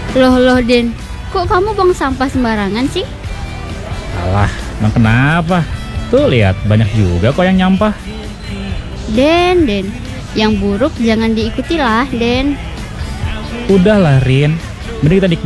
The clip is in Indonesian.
Loh Den, kok kamu buang sampah sembarangan sih? Alah, emang kenapa? Tuh lihat, banyak juga kok yang nyampah. Den, yang buruk jangan diikuti lah Den. Udahlah Rin, mending kita